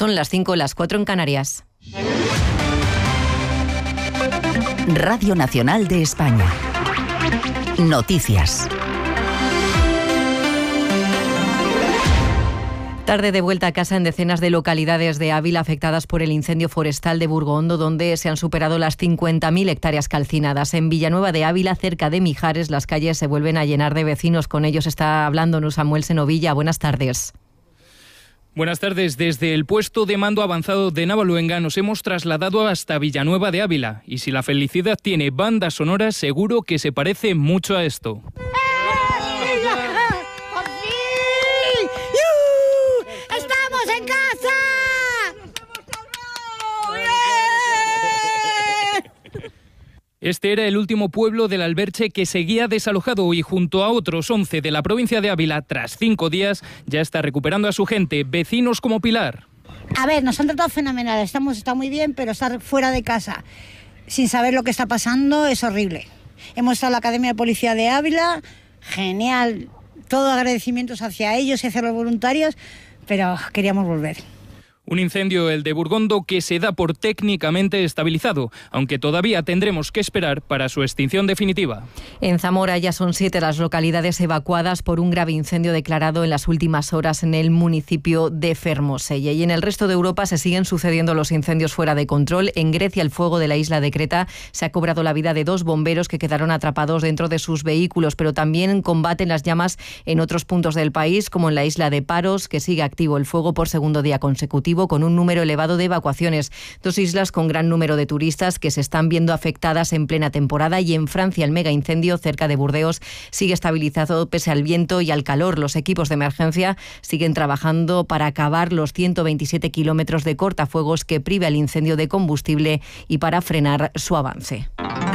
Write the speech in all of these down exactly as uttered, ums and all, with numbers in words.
Son las cinco, las cuatro en Canarias. Radio Nacional de España. Noticias. Tarde de vuelta a casa en decenas de localidades de Ávila afectadas por el incendio forestal de Burgondo, donde se han superado las cincuenta mil hectáreas calcinadas. En Villanueva de Ávila, cerca de Mijares, las calles se vuelven a llenar de vecinos. Con ellos está hablándonos Samuel Senovilla. Buenas tardes. Buenas tardes. Desde el puesto de mando avanzado de Navaluenga nos hemos trasladado hasta Villanueva de Ávila. Y si la felicidad tiene banda sonora, seguro que se parece mucho a esto. ¡En casa! Este era el último pueblo del Alberche que seguía desalojado y junto a otros once de la provincia de Ávila, tras cinco días, ya está recuperando a su gente. Vecinos como Pilar. A ver, nos han tratado fenomenal, estamos, está muy bien, pero estar fuera de casa sin saber lo que está pasando es horrible. Hemos estado en la Academia de Policía de Ávila, genial, todo agradecimientos hacia ellos y hacia los voluntarios, pero queríamos volver. Un incendio, el de Burgondo, que se da por técnicamente estabilizado, aunque todavía tendremos que esperar para su extinción definitiva. En Zamora ya son siete las localidades evacuadas por un grave incendio declarado en las últimas horas en el municipio de Fermoselle. Y en el resto de Europa se siguen sucediendo los incendios fuera de control. En Grecia, el fuego de la isla de Creta se ha cobrado la vida de dos bomberos que quedaron atrapados dentro de sus vehículos, pero también combaten las llamas en otros puntos del país, como en la isla de Paros, que sigue activo el fuego por segundo día consecutivo, con un número elevado de evacuaciones. Dos islas con gran número de turistas que se están viendo afectadas en plena temporada, y en Francia el mega incendio cerca de Burdeos sigue estabilizado pese al viento y al calor. Los equipos de emergencia siguen trabajando para acabar los ciento veintisiete kilómetros de cortafuegos que priva el incendio de combustible y para frenar su avance.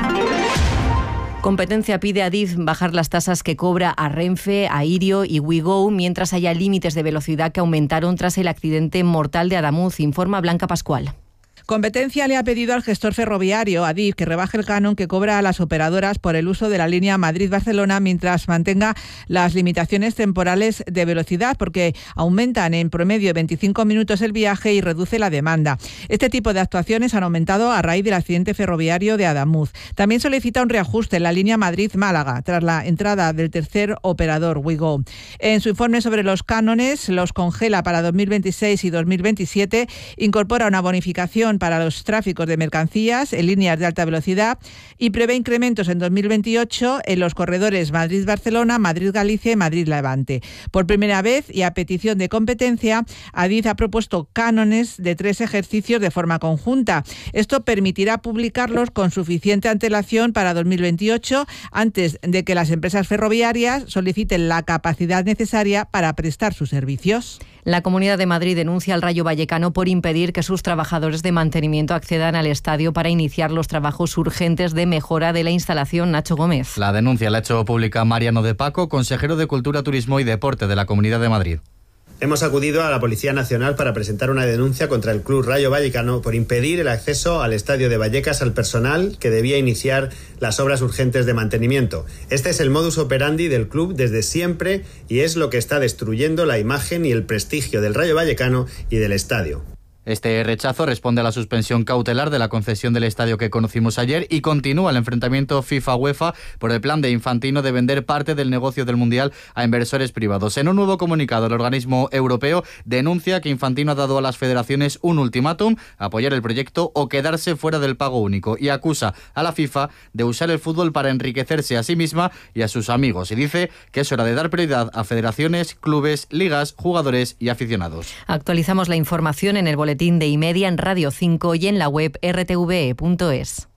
Competencia pide a Adif bajar las tasas que cobra a Renfe, a Irio y WeGo, mientras haya límites de velocidad que aumentaron tras el accidente mortal de Adamuz, informa Blanca Pascual. Competencia le ha pedido al gestor ferroviario, Adif, que rebaje el canon que cobra a las operadoras por el uso de la línea Madrid-Barcelona mientras mantenga las limitaciones temporales de velocidad, porque aumentan en promedio veinticinco minutos el viaje y reduce la demanda. Este tipo de actuaciones han aumentado a raíz del accidente ferroviario de Adamuz. También solicita un reajuste en la línea Madrid-Málaga, tras la entrada del tercer operador, WeGo. En su informe sobre los cánones, los congela para dos mil veintiséis y dos mil veintisiete, incorpora una bonificación para los tráficos de mercancías en líneas de alta velocidad y prevé incrementos en dos mil veintiocho en los corredores Madrid-Barcelona, Madrid-Galicia y Madrid-Levante. Por primera vez y a petición de competencia, Adif ha propuesto cánones de tres ejercicios de forma conjunta. Esto permitirá publicarlos con suficiente antelación para dos mil veintiocho, antes de que las empresas ferroviarias soliciten la capacidad necesaria para prestar sus servicios. La Comunidad de Madrid denuncia al Rayo Vallecano por impedir que sus trabajadores de mantenimiento accedan al estadio para iniciar los trabajos urgentes de mejora de la instalación. Nacho Gómez. La denuncia la ha hecho pública Mariano de Paco, consejero de Cultura, Turismo y Deporte de la Comunidad de Madrid. Hemos acudido a la Policía Nacional para presentar una denuncia contra el Club Rayo Vallecano por impedir el acceso al estadio de Vallecas al personal que debía iniciar las obras urgentes de mantenimiento. Este es el modus operandi del club desde siempre y es lo que está destruyendo la imagen y el prestigio del Rayo Vallecano y del estadio. Este rechazo responde a la suspensión cautelar de la concesión del estadio que conocimos ayer y continúa el enfrentamiento FIFA-UEFA por el plan de Infantino de vender parte del negocio del Mundial a inversores privados. En un nuevo comunicado, el organismo europeo denuncia que Infantino ha dado a las federaciones un ultimátum: apoyar el proyecto o quedarse fuera del pago único, y acusa a la FIFA de usar el fútbol para enriquecerse a sí misma y a sus amigos, y dice que es hora de dar prioridad a federaciones, clubes, ligas, jugadores y aficionados. Actualizamos la información en el boletín de iMedia, en Radio cinco y en la web r t v e punto es.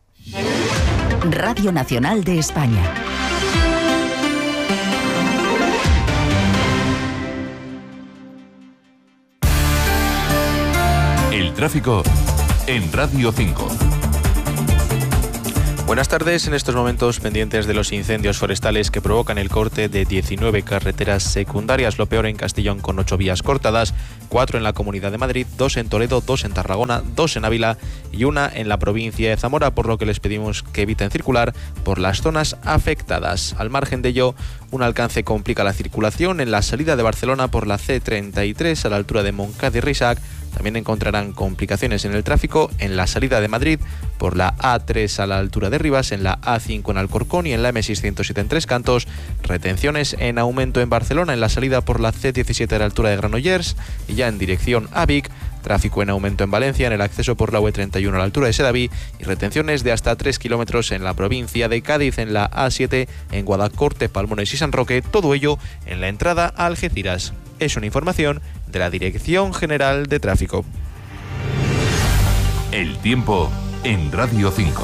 Radio Nacional de España. El tráfico en Radio cinco. Buenas tardes. En estos momentos pendientes de los incendios forestales que provocan el corte de diecinueve carreteras secundarias. Lo peor en Castellón, con ocho vías cortadas, cuatro en la Comunidad de Madrid, dos en Toledo, dos en Tarragona, dos en Ávila y una en la provincia de Zamora, por lo que les pedimos que eviten circular por las zonas afectadas. Al margen de ello, Un alcance complica la circulación en la salida de Barcelona por la ce treinta y tres a la altura de Montcada y Reixac. También encontrarán complicaciones en el tráfico en la salida de Madrid por la a tres a la altura de Rivas, en la a cinco en Alcorcón y en la eme seiscientos siete en Tres Cantos. Retenciones en aumento en Barcelona en la salida por la ce diecisiete a la altura de Granollers y ya en dirección a Vic. Tráfico en aumento en Valencia en el acceso por la u e treinta y uno a la altura de Sedaví y retenciones de hasta tres kilómetros en la provincia de Cádiz en la a siete, en Guadacorte, Palmones y San Roque, todo ello en la entrada a Algeciras. Es una información de la Dirección General de Tráfico. El tiempo en Radio cinco.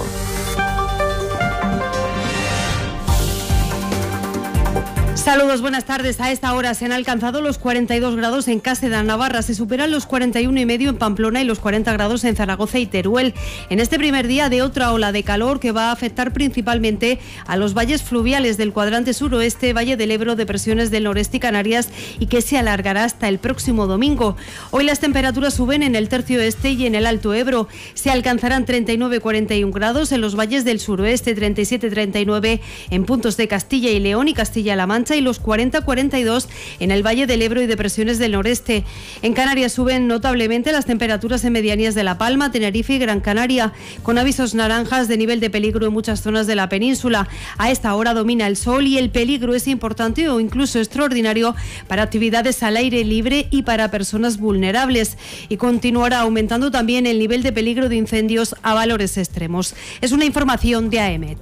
Saludos, buenas tardes. A esta hora se han alcanzado los cuarenta y dos grados en Cáseda, Navarra. Se superan los cuarenta y uno y medio en Pamplona y los cuarenta grados en Zaragoza y Teruel. En este primer día de otra ola de calor que va a afectar principalmente a los valles fluviales del cuadrante suroeste, Valle del Ebro, depresiones del noreste y Canarias, y que se alargará hasta el próximo domingo. Hoy las temperaturas suben en el tercio este y en el Alto Ebro. Se alcanzarán treinta y nueve a cuarenta y uno grados en los valles del suroeste, treinta y siete a treinta y nueve en puntos de Castilla y León y Castilla-La Mancha, y los cuarenta a cuarenta y dos en el Valle del Ebro y depresiones del noreste. En Canarias suben notablemente las temperaturas en medianías de La Palma, Tenerife y Gran Canaria, con avisos naranjas de nivel de peligro en muchas zonas de la península. A esta hora domina el sol y el peligro es importante o incluso extraordinario para actividades al aire libre y para personas vulnerables. Y continuará aumentando también el nivel de peligro de incendios a valores extremos. Es una información de AEMET.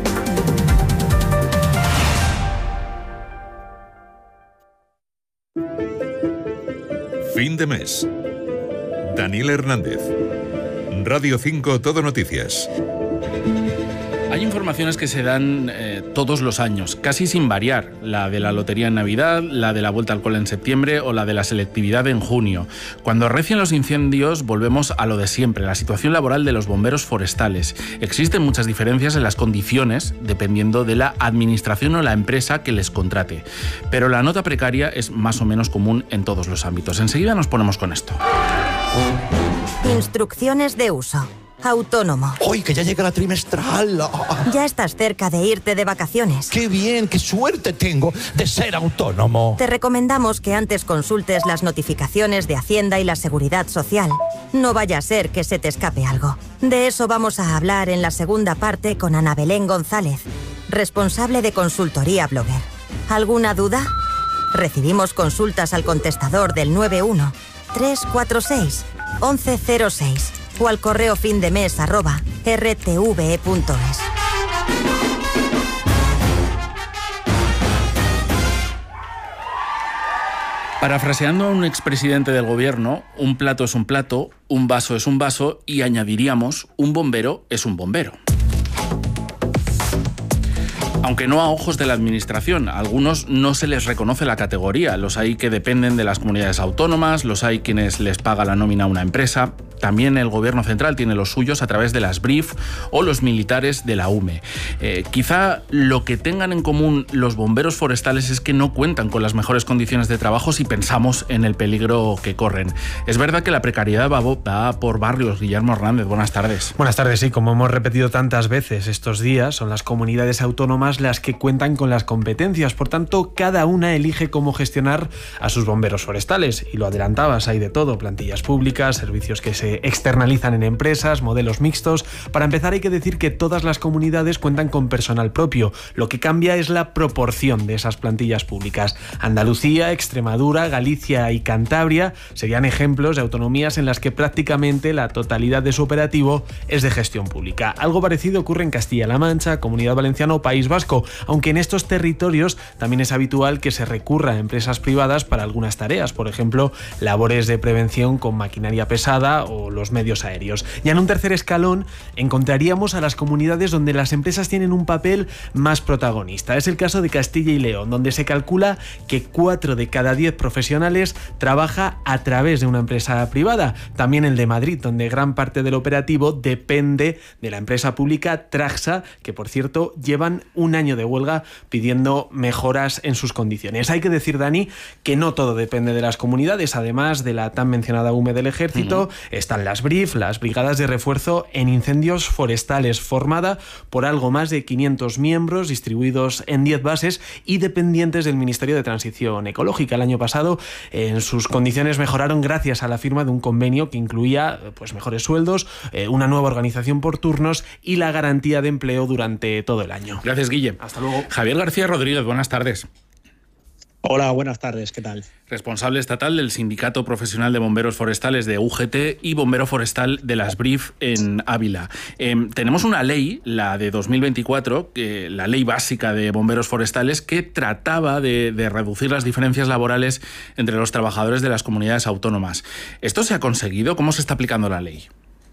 Fin de mes. Daniel Hernández. Radio cinco Todo Noticias. Hay informaciones que se dan eh, todos los años, casi sin variar. La de la lotería en Navidad, la de la vuelta al cole en septiembre o la de la selectividad en junio. Cuando arrecian los incendios, volvemos a lo de siempre, la situación laboral de los bomberos forestales. Existen muchas diferencias en las condiciones, dependiendo de la administración o la empresa que les contrate. Pero la nota precaria es más o menos común en todos los ámbitos. Enseguida nos ponemos con esto. Instrucciones de uso. Autónomo. ¡Uy, que ya llega la trimestral! Ya estás cerca de irte de vacaciones. ¡Qué bien! ¡Qué suerte tengo de ser autónomo! Te recomendamos que antes consultes las notificaciones de Hacienda y la Seguridad Social. No vaya a ser que se te escape algo. De eso vamos a hablar en la segunda parte con Ana Belén González, responsable de consultoría Blogger. ¿Alguna duda? Recibimos consultas al contestador del nueve uno tres cuatro seis once cero seis o al correo findemes arroba rtve punto es. Parafraseando a un expresidente del gobierno, un plato es un plato, un vaso es un vaso y añadiríamos, un bombero es un bombero. Aunque no a ojos de la administración, a algunos no se les reconoce la categoría. Los hay que dependen de las comunidades autónomas, los hay quienes les paga la nómina a una empresa. También el gobierno central tiene los suyos a través de las B R I F o los militares de la U M E. Eh, quizá lo que tengan en común los bomberos forestales es que no cuentan con las mejores condiciones de trabajo si pensamos en el peligro que corren. Es verdad que la precariedad va, va por barrios. Guillermo Hernández, buenas tardes. Buenas tardes, sí. Como hemos repetido tantas veces estos días, son las comunidades autónomas las que cuentan con las competencias. Por tanto, cada una elige cómo gestionar a sus bomberos forestales. Y lo adelantabas, hay de todo: plantillas públicas, servicios que se externalizan en empresas, modelos mixtos. Para empezar, hay que decir que todas las comunidades cuentan con personal propio. Lo que cambia es la proporción de esas plantillas públicas. Andalucía, Extremadura, Galicia y Cantabria serían ejemplos de autonomías en las que prácticamente la totalidad de su operativo es de gestión pública. Algo parecido ocurre en Castilla-La Mancha, Comunidad Valenciana o País Vasco, aunque en estos territorios también es habitual que se recurra a empresas privadas para algunas tareas, por ejemplo, labores de prevención con maquinaria pesada o los medios aéreos. Ya en un tercer escalón encontraríamos a las comunidades donde las empresas tienen un papel más protagonista. Es el caso de Castilla y León, donde se calcula que cuatro de cada diez profesionales trabaja a través de una empresa privada. También el de Madrid, donde gran parte del operativo depende de la empresa pública Traxa, que por cierto llevan un año de huelga pidiendo mejoras en sus condiciones. Hay que decir, Dani, que no todo depende de las comunidades. Además de la tan mencionada U M E del Ejército, uh-huh. está están las B R I F, las Brigadas de Refuerzo en Incendios Forestales, formada por algo más de quinientos miembros distribuidos en diez bases y dependientes del Ministerio de Transición Ecológica. El año pasado, en sus condiciones mejoraron gracias a la firma de un convenio que incluía pues, mejores sueldos, eh, una nueva organización por turnos y la garantía de empleo durante todo el año. Gracias, Guille. Hasta luego. Javier García Rodríguez, buenas tardes. Hola, buenas tardes, ¿qué tal? Responsable estatal del Sindicato Profesional de Bomberos Forestales de U G T y bombero forestal de las B R I F en Ávila. Eh, tenemos una ley, la de dos mil veinticuatro, que, la ley básica de bomberos forestales, que trataba de, de reducir las diferencias laborales entre los trabajadores de las comunidades autónomas. ¿Esto se ha conseguido? ¿Cómo se está aplicando la ley?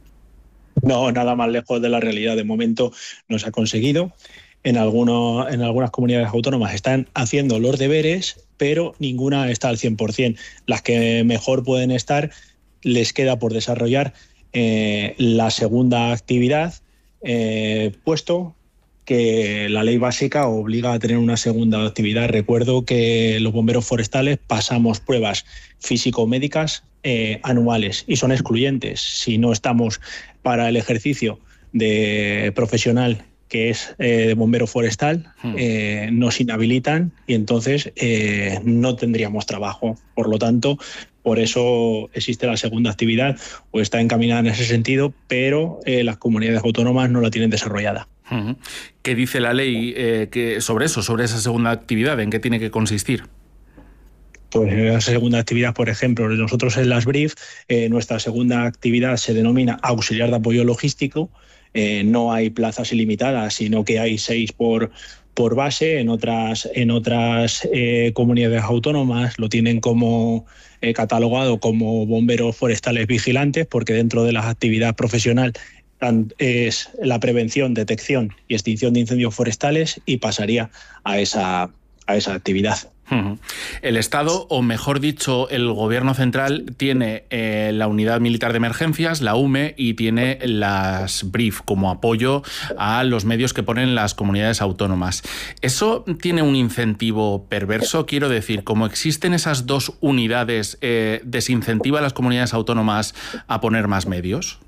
No, nada más lejos de la realidad. De momento no se ha conseguido. En, algunos, en algunas comunidades autónomas están haciendo los deberes, pero ninguna está al cien por cien. Las que mejor pueden estar, les queda por desarrollar eh, la segunda actividad, eh, puesto que la ley básica obliga a tener una segunda actividad. Recuerdo que los bomberos forestales pasamos pruebas físico-médicas eh, anuales y son excluyentes. Si no estamos para el ejercicio de profesional que es eh, de bombero forestal, eh, nos inhabilitan y entonces eh, no tendríamos trabajo. Por lo tanto, por eso existe la segunda actividad o está encaminada en ese sentido, pero eh, las comunidades autónomas no la tienen desarrollada. ¿Qué dice la ley eh, que sobre eso, sobre esa segunda actividad? ¿En qué tiene que consistir? Pues en la segunda actividad, por ejemplo, nosotros en las B R I F, eh, nuestra segunda actividad se denomina auxiliar de apoyo logístico. Eh, no hay plazas ilimitadas, sino que hay seis por, por base. En otras, en otras eh, comunidades autónomas lo tienen como eh, catalogado como bomberos forestales vigilantes, porque dentro de la actividad profesional es la prevención, detección y extinción de incendios forestales y pasaría a esa, a esa actividad. El Estado, o mejor dicho, el Gobierno central, tiene eh, la Unidad Militar de Emergencias, la U M E, y tiene las B R I F como apoyo a los medios que ponen las comunidades autónomas. ¿Eso tiene un incentivo perverso? Quiero decir, como existen esas dos unidades, eh, ¿desincentiva a las comunidades autónomas a poner más medios?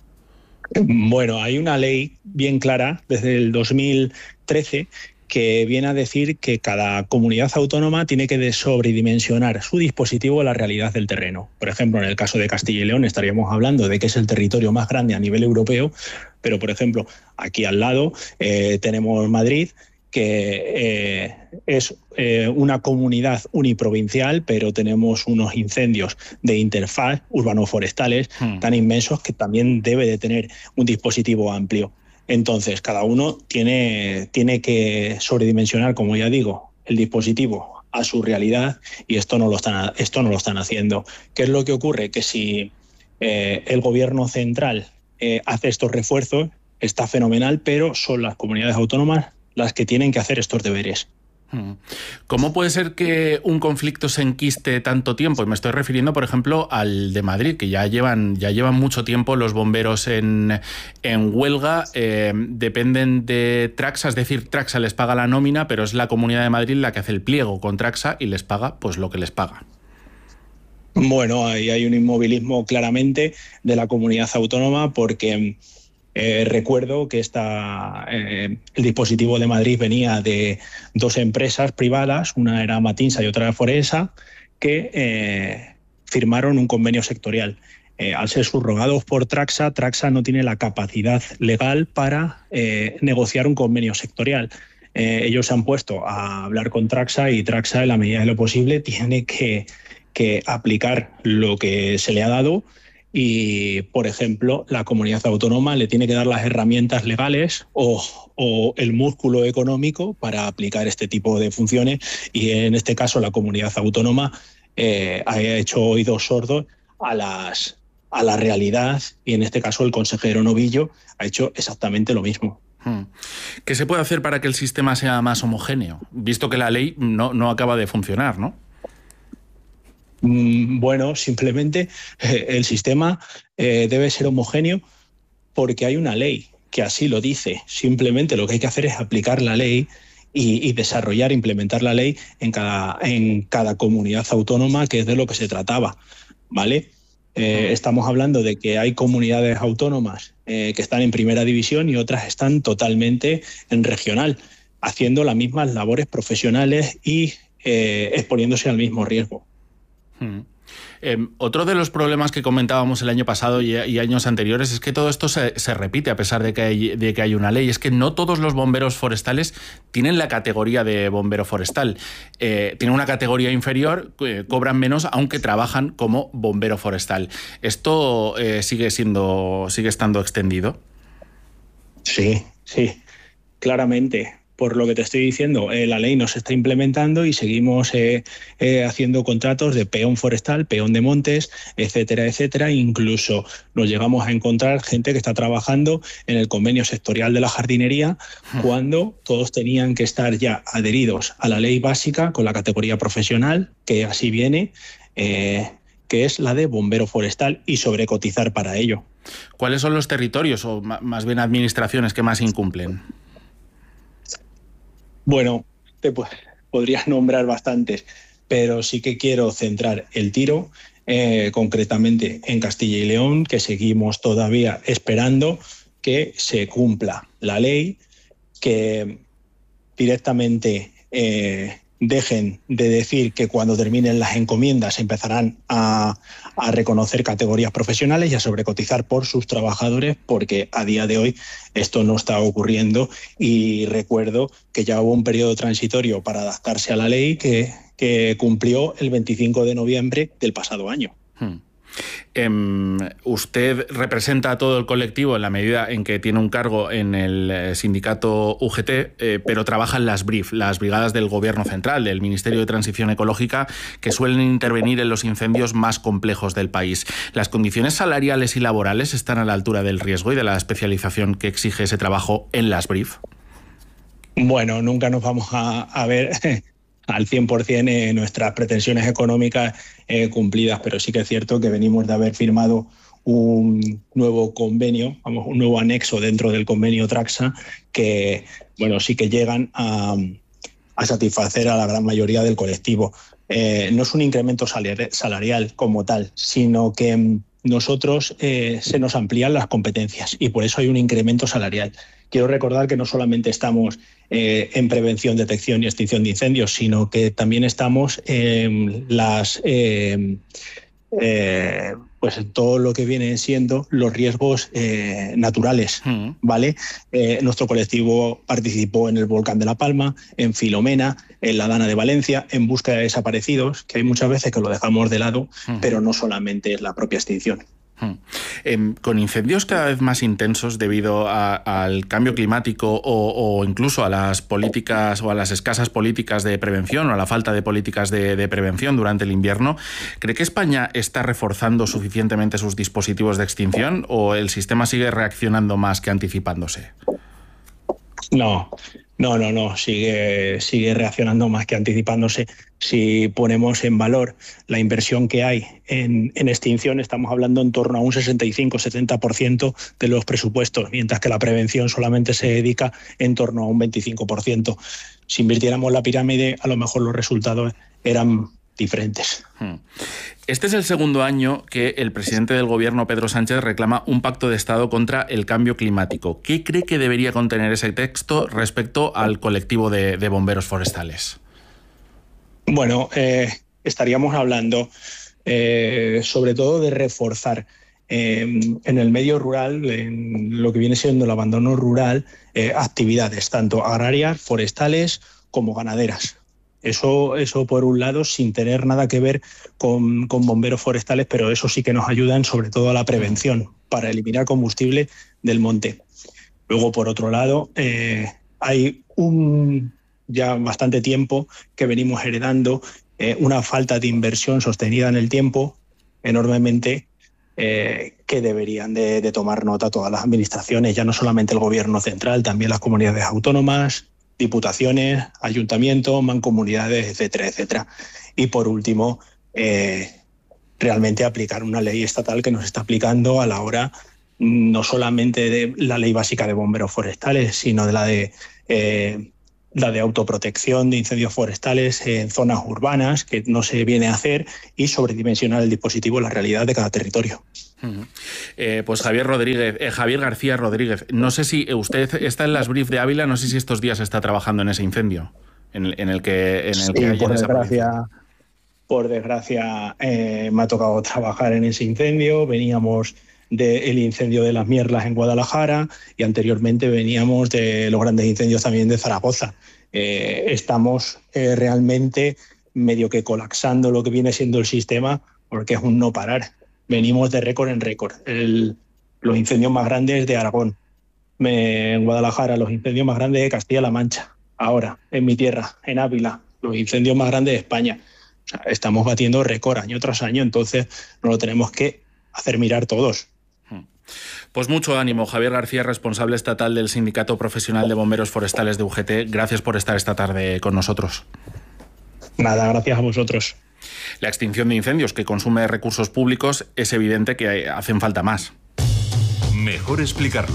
Bueno, hay una ley bien clara desde el dos mil trece que viene a decir que cada comunidad autónoma tiene que sobredimensionar su dispositivo a la realidad del terreno. Por ejemplo, en el caso de Castilla y León estaríamos hablando de que es el territorio más grande a nivel europeo, pero, por ejemplo, aquí al lado eh, tenemos Madrid, que eh, es eh, una comunidad uniprovincial, pero tenemos unos incendios de interfaz urbano-forestales hmm. tan inmensos que también debe de tener un dispositivo amplio. Entonces, cada uno tiene, tiene que sobredimensionar, como ya digo, el dispositivo a su realidad y esto no lo están, esto no lo están haciendo. ¿Qué es lo que ocurre? Que si eh, el gobierno central eh, hace estos refuerzos, está fenomenal, pero son las comunidades autónomas las que tienen que hacer estos deberes. ¿Cómo puede ser que un conflicto se enquiste tanto tiempo? Y me estoy refiriendo, por ejemplo, al de Madrid, que ya llevan, ya llevan mucho tiempo los bomberos en, en huelga, eh, dependen de Traxa, es decir, Traxa les paga la nómina, pero es la Comunidad de Madrid la que hace el pliego con Traxa y les paga pues lo que les paga. Bueno, ahí hay un inmovilismo claramente de la comunidad autónoma porque... Eh, recuerdo que esta, eh, el dispositivo de Madrid venía de dos empresas privadas, una era Matinsa y otra era Foresa, que eh, firmaron un convenio sectorial. Eh, al ser subrogados por Traxa, Traxa no tiene la capacidad legal para eh, negociar un convenio sectorial. Eh, ellos se han puesto a hablar con Traxa y Traxa, en la medida de lo posible, tiene que, que aplicar lo que se le ha dado. Y, por ejemplo, la comunidad autónoma le tiene que dar las herramientas legales o, o el músculo económico para aplicar este tipo de funciones y, en este caso, la comunidad autónoma eh, ha hecho oídos sordos a, las, a la realidad y, en este caso, el consejero Novillo ha hecho exactamente lo mismo. ¿Qué se puede hacer para que el sistema sea más homogéneo? Visto que la ley no, no acaba de funcionar, ¿no? Bueno, simplemente eh, el sistema eh, debe ser homogéneo porque hay una ley que así lo dice. Simplemente lo que hay que hacer es aplicar la ley y, y desarrollar, implementar la ley en cada, en cada comunidad autónoma, que es de lo que se trataba, ¿vale? Eh, estamos hablando de que hay comunidades autónomas eh, que están en primera división y otras están totalmente en regional, haciendo las mismas labores profesionales y eh, exponiéndose al mismo riesgo. Hmm. Eh, otro de los problemas que comentábamos el año pasado y, y años anteriores es que todo esto se, se repite a pesar de que, hay, de que hay una ley. Es que no todos los bomberos forestales tienen la categoría de bombero forestal. Eh, tienen una categoría inferior, eh, cobran menos, aunque trabajan como bombero forestal. ¿Esto eh, sigue siendo, sigue estando extendido? Sí, sí, claramente. Por lo que te estoy diciendo, eh, la ley no se está implementando y seguimos eh, eh, haciendo contratos de peón forestal, peón de montes, etcétera, etcétera. Incluso nos llegamos a encontrar gente que está trabajando en el convenio sectorial de la jardinería cuando todos tenían que estar ya adheridos a la ley básica con la categoría profesional, que así viene, eh, que es la de bombero forestal, y sobrecotizar para ello. ¿Cuáles son los territorios o más bien administraciones que más incumplen? Bueno, te pues, podrías nombrar bastantes, pero sí que quiero centrar el tiro eh, concretamente en Castilla y León, que seguimos todavía esperando que se cumpla la ley, que directamente eh, dejen de decir que cuando terminen las encomiendas empezarán a, a reconocer categorías profesionales y a sobrecotizar por sus trabajadores, porque a día de hoy esto no está ocurriendo. Y recuerdo que ya hubo un periodo transitorio para adaptarse a la ley que, que cumplió el veinticinco de noviembre del pasado año. Hmm. Eh, usted representa a todo el colectivo en la medida en que tiene un cargo en el sindicato U G T, eh, pero trabaja en las B R I F, las brigadas del Gobierno Central, del Ministerio de Transición Ecológica, que suelen intervenir en los incendios más complejos del país. ¿Las condiciones salariales y laborales están a la altura del riesgo y de la especialización que exige ese trabajo en las B R I F? Bueno, nunca nos vamos a, a ver al cien por cien eh, nuestras pretensiones económicas eh, cumplidas, pero sí que es cierto que venimos de haber firmado un nuevo convenio, vamos, un nuevo anexo dentro del convenio Traxa, que bueno, sí que llegan a, a satisfacer a la gran mayoría del colectivo. Eh, no es un incremento salarial como tal, sino que nosotros eh, se nos amplían las competencias y por eso hay un incremento salarial. Quiero recordar que no solamente estamos eh, en prevención, detección y extinción de incendios, sino que también estamos en las, eh, eh, pues en todo lo que vienen siendo los riesgos eh, naturales, mm. ¿vale? Eh, nuestro colectivo participó en el volcán de La Palma, en Filomena, en la Dana de Valencia, en búsqueda de desaparecidos, que hay muchas veces que lo dejamos de lado, mm. pero no solamente es la propia extinción. Hmm. Eh, con incendios cada vez más intensos debido a, al cambio climático o, o incluso a las políticas o a las escasas políticas de prevención o a la falta de políticas de, de prevención durante el invierno, ¿cree que España está reforzando suficientemente sus dispositivos de extinción o el sistema sigue reaccionando más que anticipándose? No, no, no, no, sigue, sigue reaccionando más que anticipándose. Si ponemos en valor la inversión que hay en, en extinción, estamos hablando en torno a un sesenta y cinco a setenta por ciento de los presupuestos, mientras que la prevención solamente se dedica en torno a un veinticinco por ciento. Si invirtiéramos la pirámide, a lo mejor los resultados eran diferentes. Este es el segundo año que el presidente del Gobierno, Pedro Sánchez, reclama un pacto de Estado contra el cambio climático. ¿Qué cree que debería contener ese texto respecto al colectivo de, de bomberos forestales? Bueno, eh, estaríamos hablando eh, sobre todo de reforzar eh, en el medio rural, en lo que viene siendo el abandono rural, eh, actividades tanto agrarias, forestales como ganaderas. Eso, eso por un lado, sin tener nada que ver con, con bomberos forestales, pero eso sí que nos ayudan sobre todo a la prevención, para eliminar combustible del monte. Luego, por otro lado, eh, hay un, ya bastante tiempo que venimos heredando eh, una falta de inversión sostenida en el tiempo enormemente, eh, que deberían de, de tomar nota todas las administraciones, ya no solamente el Gobierno central, también las comunidades autónomas, diputaciones, ayuntamientos, mancomunidades, etcétera, etcétera. Y por último, eh, realmente aplicar una ley estatal que nos está aplicando a la hora no solamente de la ley básica de bomberos forestales, sino de la de eh, la de autoprotección de incendios forestales en zonas urbanas, que no se viene a hacer, y sobredimensionar el dispositivo en la realidad de cada territorio. Uh-huh. Eh, pues Javier Rodríguez, eh, Javier García Rodríguez, no sé si usted está en las Brief de Ávila, no sé si estos días está trabajando en ese incendio, en el, en el que, en el sí, que hay por en esa desgracia, provincia. por desgracia eh, me ha tocado trabajar en ese incendio. Veníamos del incendio de las Mierlas en Guadalajara y anteriormente veníamos de los grandes incendios también de Zaragoza. Eh, estamos eh, realmente medio que colapsando lo que viene siendo el sistema, porque es un no parar. Venimos de récord en récord. El, los incendios más grandes de Aragón, me, en Guadalajara, los incendios más grandes de Castilla-La Mancha, ahora en mi tierra, en Ávila, los incendios más grandes de España. O sea, estamos batiendo récord año tras año, entonces nos lo tenemos que hacer mirar todos. Pues mucho ánimo, Javier García, responsable estatal del Sindicato Profesional de Bomberos Forestales de U G T. Gracias por estar esta tarde con nosotros. Nada, gracias a vosotros. La extinción de incendios que consume recursos públicos es evidente que hacen falta más. Mejor explicarlo.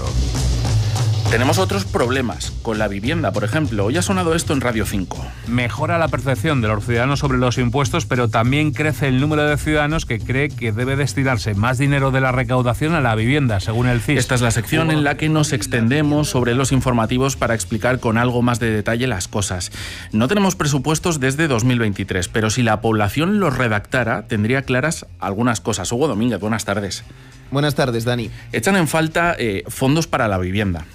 Tenemos otros problemas con la vivienda, por ejemplo. Hoy ha sonado esto en Radio cinco. Mejora la percepción de los ciudadanos sobre los impuestos, pero también crece el número de ciudadanos que cree que debe destinarse más dinero de la recaudación a la vivienda, según el C I S. Esta es la sección en la que nos extendemos sobre los informativos para explicar con algo más de detalle las cosas. No tenemos presupuestos desde dos mil veintitrés, pero si la población los redactara, tendría claras algunas cosas. Hugo Domínguez, buenas tardes. Buenas tardes, Dani. Echan en falta eh, fondos para la vivienda.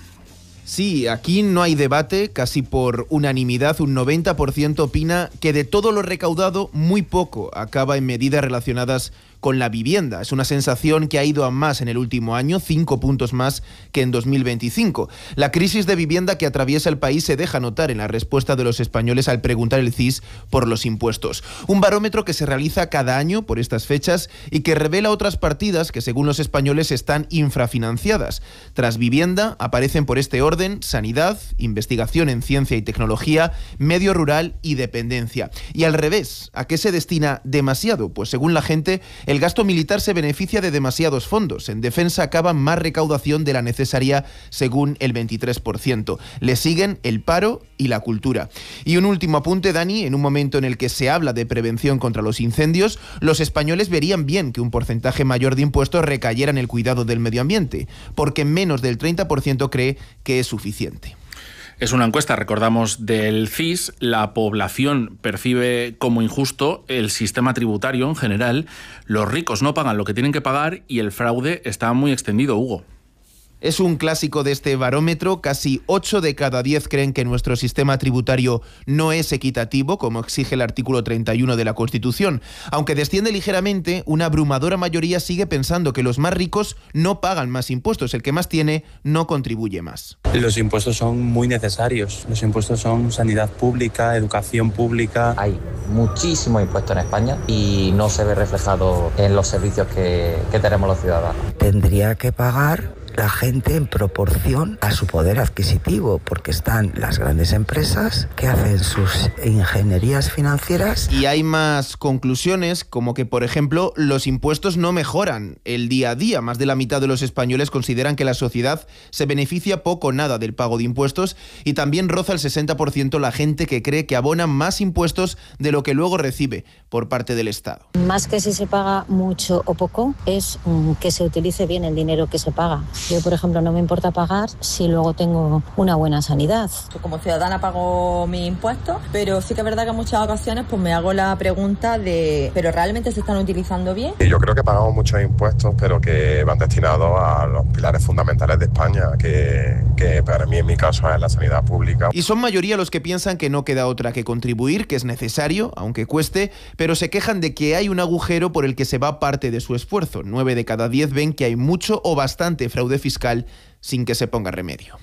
Sí, aquí no hay debate, casi por unanimidad, un noventa por ciento opina que de todo lo recaudado, muy poco acaba en medidas relacionadas con la vivienda. Es una sensación que ha ido a más en el último año, cinco puntos más que en dos mil veinticinco. La crisis de vivienda que atraviesa el país se deja notar en la respuesta de los españoles al preguntar el C I S por los impuestos. Un barómetro que se realiza cada año por estas fechas y que revela otras partidas que, según los españoles, están infrafinanciadas. Tras vivienda aparecen por este orden sanidad, investigación en ciencia y tecnología, medio rural y dependencia. Y al revés, ¿a qué se destina demasiado? Pues según la gente, el gasto militar se beneficia de demasiados fondos. En defensa acaba más recaudación de la necesaria, según el veintitrés por ciento. Le siguen el paro y la cultura. Y un último apunte, Dani, en un momento en el que se habla de prevención contra los incendios, los españoles verían bien que un porcentaje mayor de impuestos recayera en el cuidado del medio ambiente, porque menos del treinta por ciento cree que es suficiente. Es una encuesta, recordamos, del C I S. La población percibe como injusto el sistema tributario en general. Los ricos no pagan lo que tienen que pagar y el fraude está muy extendido, Hugo. Es un clásico de este barómetro. Casi ocho de cada diez creen que nuestro sistema tributario no es equitativo, como exige el artículo treinta y uno de la Constitución. Aunque desciende ligeramente, una abrumadora mayoría sigue pensando que los más ricos no pagan más impuestos. El que más tiene no contribuye más. Los impuestos son muy necesarios. Los impuestos son sanidad pública, educación pública. Hay muchísimo impuesto en España y no se ve reflejado en los servicios que, que tenemos los ciudadanos. Tendría que pagar la gente en proporción a su poder adquisitivo, porque están las grandes empresas que hacen sus ingenierías financieras. Y hay más conclusiones, como que, por ejemplo, los impuestos no mejoran el día a día. Más de la mitad de los españoles consideran que la sociedad se beneficia poco o nada del pago de impuestos, y también roza el sesenta por ciento la gente que cree que abona más impuestos de lo que luego recibe por parte del Estado. Más que si se paga mucho o poco, es um, que se utilice bien el dinero que se paga. Yo, por ejemplo, no me importa pagar si luego tengo una buena sanidad. Como ciudadana pago mis impuestos, pero sí que es verdad que en muchas ocasiones pues me hago la pregunta de ¿pero realmente se están utilizando bien? Yo creo que pagamos muchos impuestos, pero que van destinados a los pilares fundamentales de España, que, que para mí, en mi caso, es la sanidad pública. Y son mayoría los que piensan que no queda otra que contribuir, que es necesario, aunque cueste, pero se quejan de que hay un agujero por el que se va parte de su esfuerzo. Nueve de cada diez ven que hay mucho o bastante fraude fiscal sin que se ponga remedio.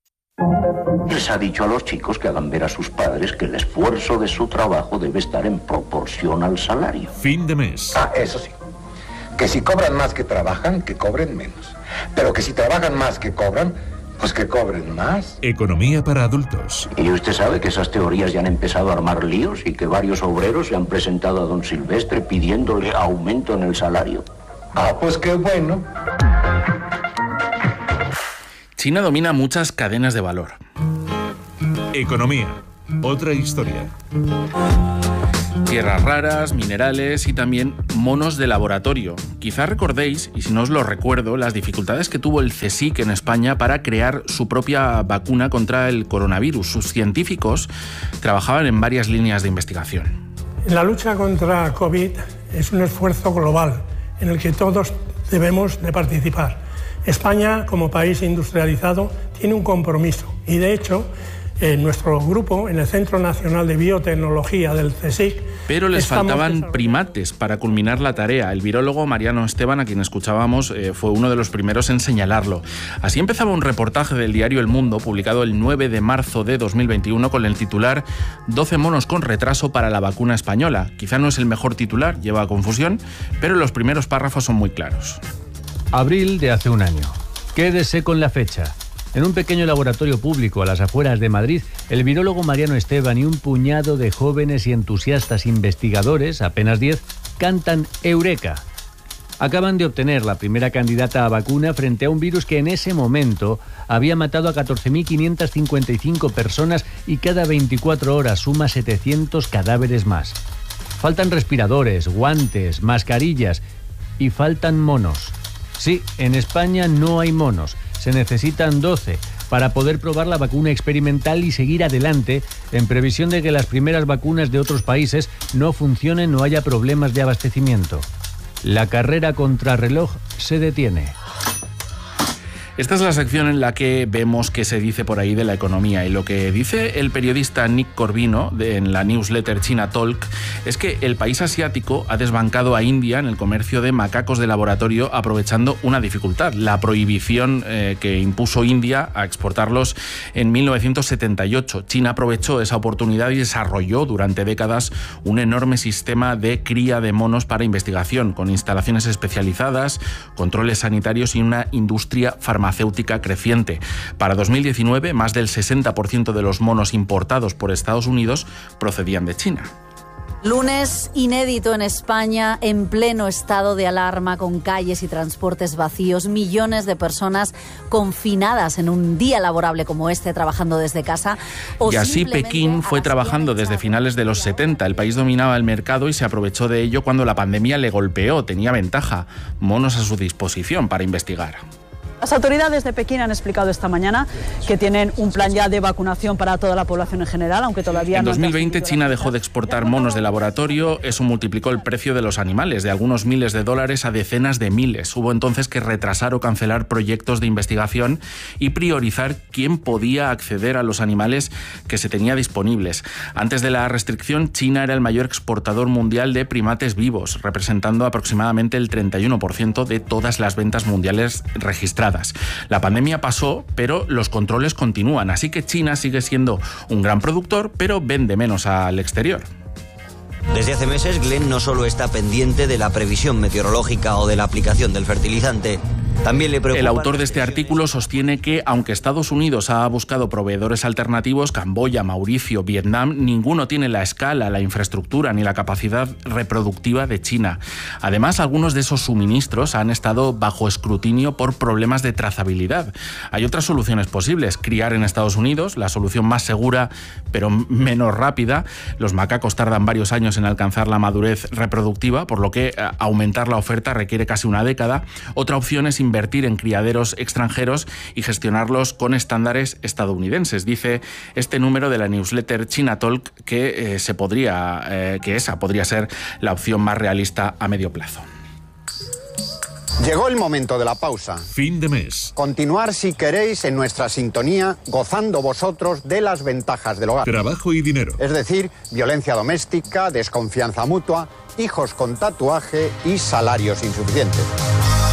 Les ha dicho a los chicos que hagan ver a sus padres que el esfuerzo de su trabajo debe estar en proporción al salario. Fin de mes. Ah, eso sí. Que si cobran más que trabajan, que cobren menos. Pero que si trabajan más que cobran, pues que cobren más. Economía para adultos. Y usted sabe que esas teorías ya han empezado a armar líos y que varios obreros se han presentado a don Silvestre pidiéndole aumento en el salario. Ah, pues qué bueno. China domina muchas cadenas de valor. Economía. Otra historia. Tierras raras, minerales y también monos de laboratorio. Quizá recordéis, y si no os lo recuerdo, las dificultades que tuvo el CSIC en España para crear su propia vacuna contra el coronavirus. Sus científicos trabajaban en varias líneas de investigación. La lucha contra COVID es un esfuerzo global en el que todos debemos de participar. España, como país industrializado, tiene un compromiso y, de hecho, en nuestro grupo, en el Centro Nacional de Biotecnología del CSIC... Pero les faltaban primates para culminar la tarea. El virólogo Mariano Esteban, a quien escuchábamos, eh, fue uno de los primeros en señalarlo. Así empezaba un reportaje del diario El Mundo, publicado el nueve de marzo de dos mil veintiuno, con el titular doce monos con retraso para la vacuna española. Quizá no es el mejor titular, lleva a confusión, pero los primeros párrafos son muy claros. Abril de hace un año. Quédese con la fecha. En un pequeño laboratorio público a las afueras de Madrid, el virólogo Mariano Esteban y un puñado de jóvenes y entusiastas investigadores, apenas diez, cantan Eureka. Acaban de obtener la primera candidata a vacuna frente a un virus que en ese momento había matado a catorce mil quinientas cincuenta y cinco personas y cada veinticuatro horas suma setecientos cadáveres más. Faltan respiradores, guantes, mascarillas y faltan monos. Sí, en España no hay monos. Se necesitan doce para poder probar la vacuna experimental y seguir adelante en previsión de que las primeras vacunas de otros países no funcionen o haya problemas de abastecimiento. La carrera contrarreloj se detiene. Esta es la sección en la que vemos qué se dice por ahí de la economía, y lo que dice el periodista Nick Corvino de, en la newsletter China Talk es que el país asiático ha desbancado a India en el comercio de macacos de laboratorio, aprovechando una dificultad, la prohibición eh, que impuso India a exportarlos en mil novecientos setenta y ocho. China aprovechó esa oportunidad y desarrolló durante décadas un enorme sistema de cría de monos para investigación, con instalaciones especializadas, controles sanitarios y una industria farmacéutica creciente. Para dos mil diecinueve, más del sesenta por ciento de los monos importados por Estados Unidos procedían de China. Lunes inédito en España, en pleno estado de alarma, con calles y transportes vacíos, millones de personas confinadas en un día laborable como este, trabajando desde casa. Y así Pekín fue trabajando desde finales de los setenta. El país dominaba el mercado y se aprovechó de ello cuando la pandemia le golpeó. Tenía ventaja, monos a su disposición para investigar. Las autoridades de Pekín han explicado esta mañana que tienen un plan ya de vacunación para toda la población en general, aunque todavía no... En dos mil veinte China dejó de exportar monos de laboratorio. Eso multiplicó el precio de los animales, de algunos miles de dólares a decenas de miles. Hubo entonces que retrasar o cancelar proyectos de investigación y priorizar quién podía acceder a los animales que se tenía disponibles. Antes de la restricción, China era el mayor exportador mundial de primates vivos, representando aproximadamente el treinta y uno por ciento de todas las ventas mundiales registradas. La pandemia pasó, pero los controles continúan, así que China sigue siendo un gran productor, pero vende menos al exterior. Desde hace meses, Glenn no solo está pendiente de la previsión meteorológica o de la aplicación del fertilizante, también le preocupa... El autor de este artículo sostiene que, aunque Estados Unidos ha buscado proveedores alternativos, Camboya, Mauricio, Vietnam, ninguno tiene la escala, la infraestructura ni la capacidad reproductiva de China. Además, algunos de esos suministros han estado bajo escrutinio por problemas de trazabilidad. Hay otras soluciones posibles: criar en Estados Unidos, la solución más segura pero menos rápida. Los macacos tardan varios años en alcanzar la madurez reproductiva, por lo que aumentar la oferta requiere casi una década. Otra opción es invertir en criaderos extranjeros y gestionarlos con estándares estadounidenses. Dice este número de la newsletter China Talk que eh, se podría, eh, que esa podría ser la opción más realista a medio plazo. Llegó el momento de la pausa. Fin de mes. Continuar, si queréis, en nuestra sintonía, gozando vosotros de las ventajas del hogar. Trabajo y dinero. Es decir, violencia doméstica, desconfianza mutua, hijos con tatuaje y salarios insuficientes.